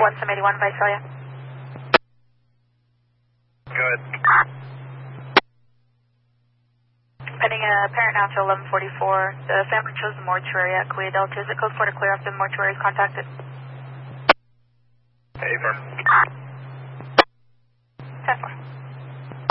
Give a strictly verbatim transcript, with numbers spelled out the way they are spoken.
one seven eighty-one, Visalia. Good. Pending a parent now to eleven forty-four. The family chose the mortuary at Kuya Delta. Is it code four to clear after the mortuary is contacted?